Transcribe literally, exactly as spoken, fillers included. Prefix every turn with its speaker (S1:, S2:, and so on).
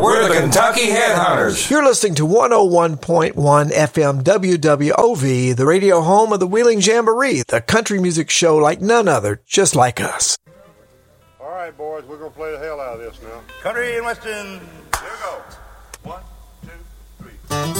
S1: We're the Kentucky Headhunters.
S2: You're listening to one oh one point one F M W W O V, the radio home of the Wheeling Jamboree, the country music show like none other, just like us.
S3: All right, boys, we're going to play the hell out of this now.
S4: Country and Western.